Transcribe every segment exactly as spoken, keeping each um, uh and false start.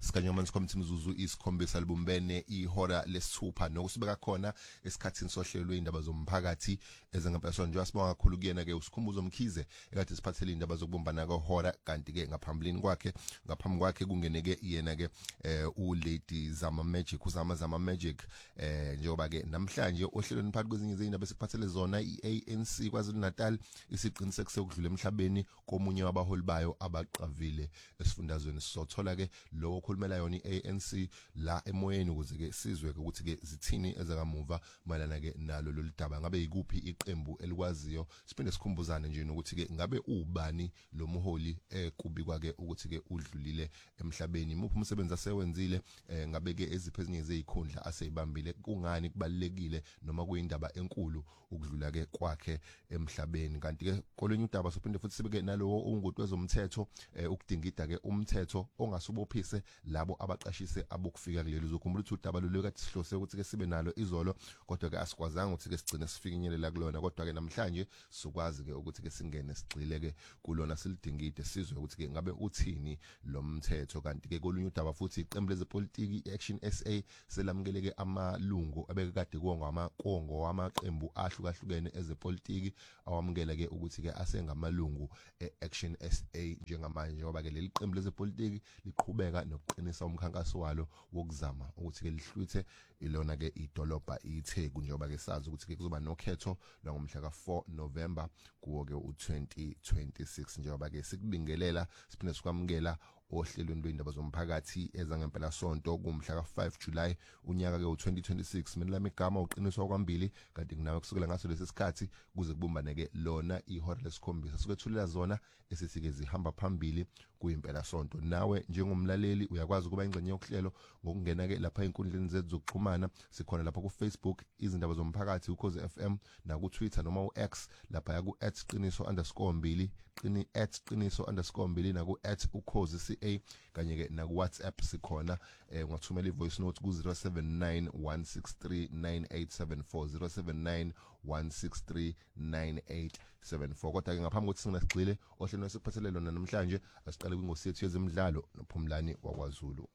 Sikanyoma Committee Mzuzu isikhombisa libumbene ihora lesithupha nokusibeka khona esikhathini sohlelo lwendaba zomphakathi ezangempela nje asibonga kakhulu kuyena ke usikhumbuzo Mkhize ekade siphathele indaba zokubumbana kwehora kanti ke ngaphambilini kwakhe ngaphambi kwakhe kungeneke yena ke u Lady Zama Magic uzama Zama Magic eh njengoba ke namhlanje ohlelweni phakathi kwezinye izindaba esikuphathele zona i-A N C KwaZulu Natal isiqinisekise ukudlula emhlabeni komunye wabaholi bayo abaqavile esifundazweni sothola ke lo okhulumela yona i-A N C la emoyeni ukuze ke sizwe ukuthi ke zithini ezakamuva malana ke nalo loludaba ngabe yikuphi iqembu elikwaziyo siphinde sikhumbuzane nje ukuthi ke ngabe ubani lo muholi ekubikwa ke ukuthi ke udlulile emhlabeni imuphi umsebenzi asewenzile ngabe ke eziphe ezinye zezikhundla aseyibambile kungani kubalekile noma kuyindaba enkulu ukudlula ke kwakhe emhlabeni kanti ke kolonye udaba sophinde futhi sibeke nalowo ungoti wezomthetho ukudingida ke umthetho ongasubophise labo abaqashise abokufika kuleli zokhumbula ukuthi udaba lolwe kathi sihlose ukuthi ke sibe nalo izolo kodwa ke asikwazanga ukuthi ke sigcine sifikinyelela kulona kodwa ke namhlanje sokwazi ke ukuthi ke singene sigxile ke kulona silidingide sizwe ukuthi ke ngabe uthini lo mthetho kanti ke kolunye udaba futhi iqembu lezepolitiki i-Action S A selamukeleke amalungu abekade kuwonga amakongo wamaqembu ahlukahlukene ezepolitiki awamukela ke ukuthi ke asengamalungu e-Action S A njengamanje ngoba ke leli qembu lezepolitiki liqhubeka nokuqinisa umkhankaso walo wokuzama ukuthi ke lihlwithe ilona ke idolobha iTheku njengoba ke sazi ukuthi ke kuzoba nokhetho ngomhla ka four November kuwo ke u twenty twenty-six njengoba ke sikubingelela siphinde sikwamukela ohlelweni lwendaba zomphakathi ezangempela sonto kumhla ka five July unyaka ke u twenty twenty-six mina lami igama uqiniswa kwambili kanti nginawe kusukela ngaso lesi sikhathi kuze kubumbane ke lona ihora lesikhombisa sokethulela zona esithike zihamba phambili kuyimpela sonto nawe njengomlaleli uyakwazi ukuba ingxenye yokuhlelo ngokungena ke lapha inkundleni zethu zokuxhumana sikhona lapha ku Facebook izindaba zomphakathi ukhozi F M na ku Twitter noma u X lapha ku at qiniso underscore mbili qini at qiniso underscore mbili na ku at ukhozi C A kanye ke na ku WhatsApp sikhona ungathumela ivoice note ku zero seven nine one six three nine eight seven four zero seven nine one six three nine eight seven four kodwa ke ngaphambi kokuthi singasigxile ohlelo esiphathelele lona namhlanje asiqale kwingosi yethu yezemidlalo noPhumlani waKwaZulu.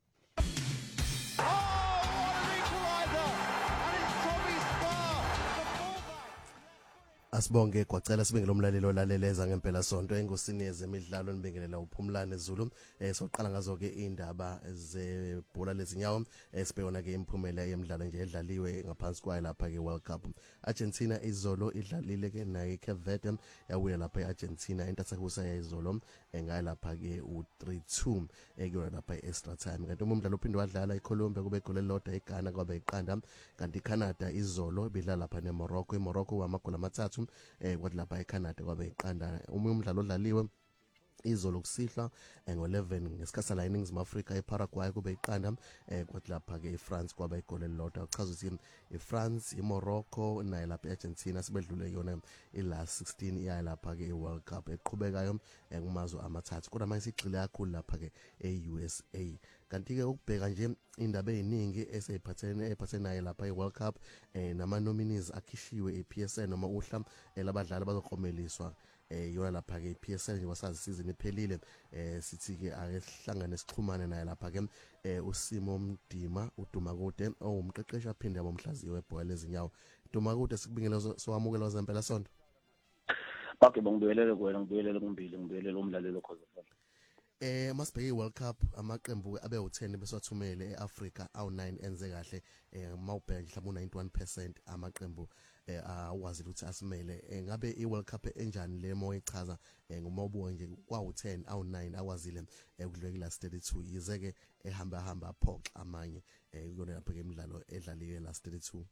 Asibonge kwacela sibengele umlaleli olaleleza ngempela sonto engosini yezemidlalo nibingelela uPhumlane Zulu eh soqala ngazo ke indaba zebhola lezinyawo esibeyona ke imphumela yemidlalo nje edlaliwe ngaphansi kwayo lapha ke World Cup. Argentina izolo idlalile ke naye Cape Verde yawina lapha eArgentina intathakusa yayizolo engayi lapha ke u three two ekuyona lapha extra time kanti umdlalo uphinde wadlala eColombia kube igoli elilodwa eGhana kwabe iqanda kanti iCanada izolo bidlala lapha neMorocco iMorocco wamagoli amathathu eh kwathi lapha eCanada kwabe iqanda umunye umdlalo odlaliwe izolo kusihla ngo eleven ngesikhathi la eNingizimu Afrika eParaguay kube iqanda eh kwathi lapha ke eFrance kwaba igoli elilodwa uchaza ukuthi iFrance iMorocco nayo lapha eArgentina sibedlule yona ila sixteen iya lapha ke eWorld Cup eqhubekayo ngumazwe amathathu kodwa manje sigxile kakhulu lapha ke eU S A kanti ke ukubheka nje indaba eziningi eseyiphathene ephathene nayo lapha eWorld Cup eh nama nominees akhishiwe eP S L noma uhla elabadlali bazokhomeliswa eh yona lapha ke iP S L nje wasazi season iphelile eh sithi ke akehlangane sixhumane naye lapha ke eh uSimo Mdima uDumakude owumqeqeshi aphinde abomhlaziyo webhola lezinyawo Dumakude sikubingelela sokwamukela zempela sonto. Okay bongibelele kuwena ngibelele kumbili ngibelele umlalelo okhoza eh masibheke iWorld Cup amaqembu abe u ten besathumele eAfrica awu nine enze kahle eh mawubheka nje mhlawumbe ninety-one percent amaqembu eh awazi ukuthi asimele ngabe iWorld Cup enjani le moyichaza ngumawubuka nje kwa u ten awu nine akwazile ukudlula thirty-two yize ke ehamba hamba aphoxa amanye kuyona lapha ke imidlalo edlaliwe last thirty-two.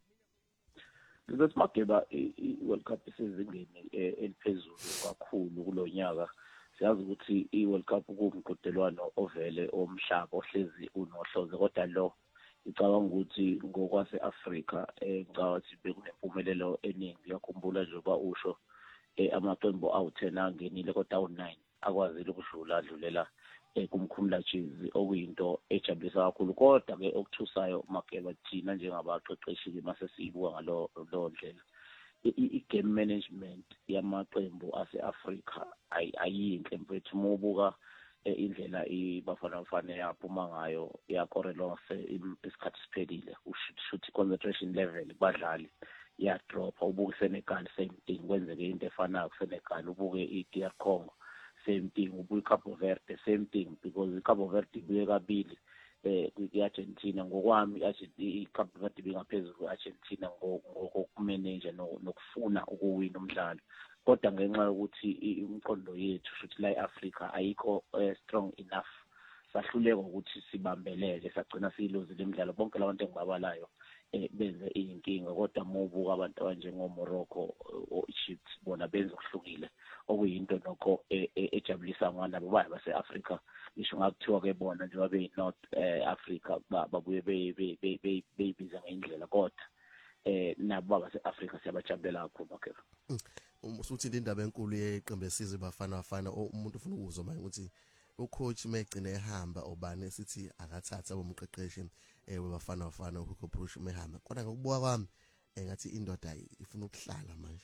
Ukuthi mageba iWorld Cup isezingeni eliphezulu kakhulu kulonyaka siyazi ukuthi iWorld Cup kuwumqhudelwano ovele omhlaba ohlezi unohloze kodwa lo icabanga ukuthi ngokwase Africa eh ngathi bekunempumelelo eningi yakhumbula nje ba usho eh amaqembu awu ten angenile kodwa awu nine akwazile ukudlula adlulela kumkhumula chizi okuyinto ejabulisa kakhulu kodwa ke okuthusayo mageba thina njengabaqeqeshi mase siyibuka ngalo lo ndlela i-game management yamaqembu ase-Africa ayinhle mfethu mobuka indlela iBafana Bafana yaphuma ngayo yakorelo isikhathi siphelile ushuthi concentration level badlali ya drop ubuke Senegal same thing kwenzeke into efanayo kuSenegal ubuke iD R Congo same thing ubuke Cabo Verde same thing because Cabo Verde buye kabili eh kwi-Argentina ngokwami iCabo Verde bingaphezulu kwe-Argentina ngokumanage nokufuna ukuwina umdlalo kodwa ngenxa yokuthi umqondo yethu futhi la eAfrica ayikho strong enough sahluleka ukuthi sibambelele sagcina siyilozile imidlalo bonke labantu engibabalayo eh benze inkinga kodwa mobuka abantu abanjengo Morocco o Egypt bona benza okuhlukile okuyinto nokho ejabulisa ngwana babaye baseAfrica ngisho ngakuthiwa ke bona nje babe North Africa babuye beyibiza ngendlela kodwa eh nabo baseAfrica siyabajabulela kakhulu makela usuthi indaba enkulu yeqembu lesizwe Bafana Bafana umuntu ufuna ukuzwa manje ukuthi ucoach mayigcina ehamba obani sithi akathatha bomqeqeshi eh weBafana Bafana uHugo Broos mehamba kodwa ngokubuka kwami engathi indoda ifuna ukuhlala manje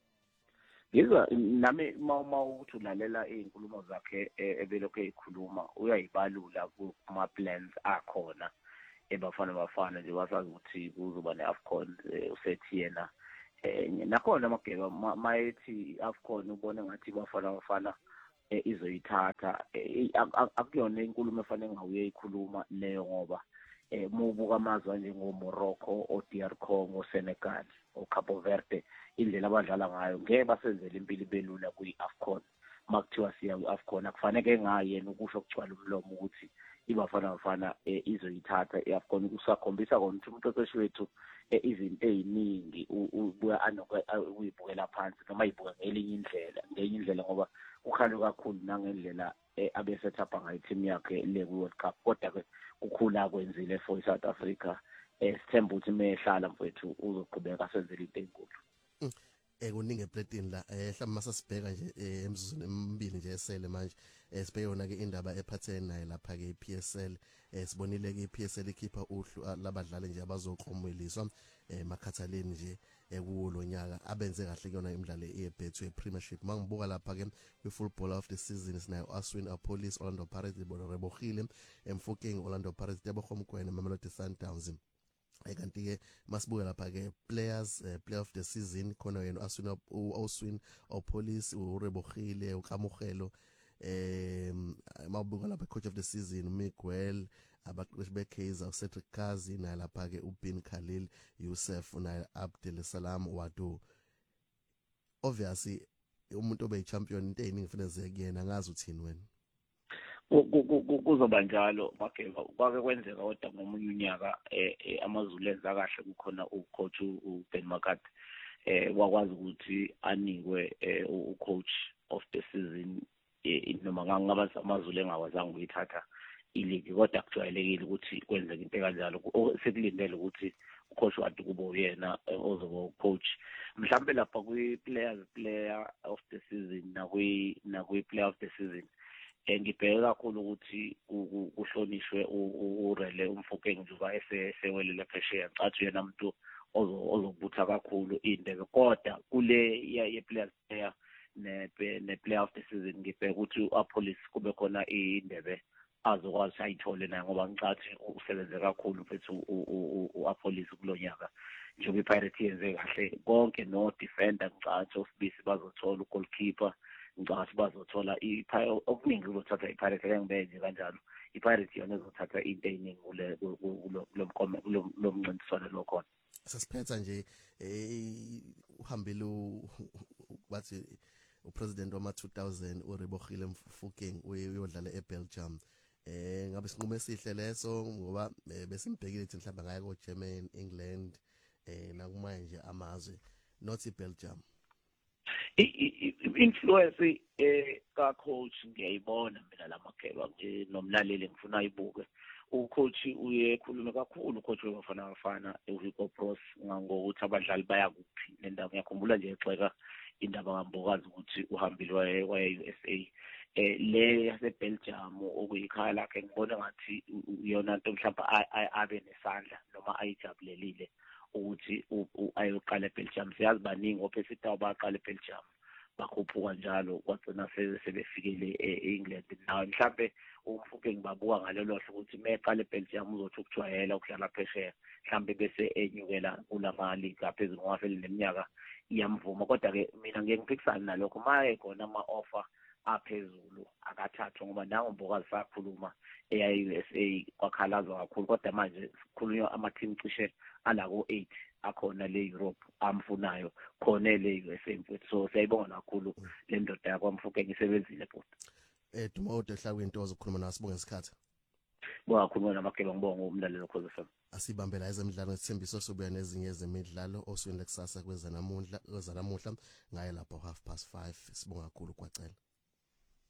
Yiza nami uma uthi ulalela izinkulumo zakhe ebelokho ezikhuluma uyayibalula kuma plans akhona eBafana Bafana nje wasazi ukuthi kuzoba neAfcon usethi yena eh nakhona Mageba mayethi AFCON ubone ngathi iBafana Bafana izoyithatha akuyona inkulumo efanele ngawuye ikhuluma leyo ngoba eh mubuka amazwe njengo Morocco o D R Congo Senegal o Cabo Verde indlela abadlala ngayo ngeke basenzele impilo ibelula kwi-AFCON makuthiwa siya kwi-AFCON akufanele ngayena ukusho ukugcwala umlomo ukuthi iBafana Bafana izoyithatha iAfcon kusakhombisa kona ukuthi umqeqeshi wethu izinto eziningi ubuya anokuyibukela phansi noma ayibuka ngelinye indlela ngenye indlela ngoba ukhalo kakhulu nangendlela abesetapha ngayo team yakhe le World Cup kodwa ke kukhula kwenzile for South Africa sithemba ukuthi mehlala mfowethu uzoqhubeka asenzele into enkulu ekuningi eplatini la ehla masasibheka nje emzuzweni emibili nje esele manje sibeyona ke indaba ephathene naye lapha ke iP S L sibonile ke iP S L ikhipha uhlu labadlali nje abazoqomeliswa emakhathaleni nje ekulo nyaka abenze kahle kuyona imidlalo eyebhethu yePremiership mangibuka lapha ke kwiFootball of the Season sinayo Aswin Apolis Orlando Pirates Rebohile Mfokeng Orlando Pirates Tebokhomkwena Mamelodi Sundowns kanti ke masibuke lapha ke players player of the season khona yena Aswin uAswin Apolis uRebohile uKamugelo eh mabuka lapha coach of the season Miguel abaqeqeshi beKaizer uCedric Kazi na lapha ke uBin Khalil Yusuf na Abdel Salam Wadu obviously umuntu obe champion into eyiningi kufanele zekuyena ngazi uthini wena kuzoba njalo Mageba kwake kwenzeka kodwa ngomunye unyaka amazulu enza kahle kukhona ucoach uBen Makati eh wakwazi ukuthi anikwe ucoach of the season noma ngangaba amazulu engawazanga ukuyithatha iligi kodwa kujwayelekile ukuthi kwenzeke into kanjalo sekulindele ukuthi ucoach wadu kubo uyena ozoba ucoach mhlambe lapha kwi players player of the season na kwi na kwi player of the season engibheka kakhulu ukuthi kuhlonishwe uRele Mfokeng njengoba esewelele phesheya cathi yena umuntu ozobutha kakhulu indebe kodwa kule ye players player ne ne player of the season ngibheka ukuthi uApolis kube khona indebe azokwazi ayithole naye ngoba ngicathi usebenze kakhulu mfethu uApolis kulonyaka njengoba iPirates yenze kahle konke no defender ngicathi osibisi bazothola ugoalkeeper ngicathi bazothola okuningi uzothatha iPirates ngibenze kanjalo iPirates yona izothatha into eyiningi kule lo mncintiswano lo khona sasiphetha nje uhambile bathi upresident wama two thousand uRebohile Mfokeng uyodlala eBelgium eh ngabe sinqume esihle leso ngoba besimbhekile ukuthi mhlawumbe ngaya ko Germany England eh nakumanje amazwe not iBelgium influence eh ka coach ngiyayibona mina la Mageba nomlaleli ngifuna ayibuke ucoach uyekhuluma kakhulu ucoach weBafana Bafana uHugo Broos ngokuthi abadlali baya kuphi nendawo ngiyakhumbula nje exeka indaba ngambokazi ukuthi uhambile waye waye U S A eh le yaseBelgium okuyikhaya lakhe ngibona ngathi uyona into mhlawumbe abe nesandla noma ayijabulelile ukuthi ayoqala eBelgium siyazi baningi ophesitaw baqala eBelgium bakhuphuka njalo kwagcina sebefikile e-England. Nawe mhlambe umfuke ngibabuka ngalelo hlobo ukuthi meqale eBelgium uzothi ukujwayela ukudlala phesheya mhlambe bese enyukela kulama league aphezulu ngafeli neminyaka iyamvuma. Kodwa ke mina ngeke ngiphikisane nalokho maye khona ama-offer aphezulu akathathwa ngoba nangu Mbokazi sakhuluma e-U S A kwakhalazwa kakhulu kodwa manje sikhulunywa ama-team cishe alako eight akhona le Europe amfunayo khona le U S A mfethu. So siyayibonga kakhulu le ndoda yakwamfuke ngisebenzile futhi. Eh Dumoto ehlakwe intozo ukukhuluma nawe sibonge isikhathi. Bonga kakhulu namageba ngibonga umlalelo Khosi F M. Asibambela ezemidlalo ngesithembiso sobuya nezinye ezemidlalo oswini lekusasa kweza namuhla kweza namuhla ngaye lapho half past five sibonga kakhulu kwacela.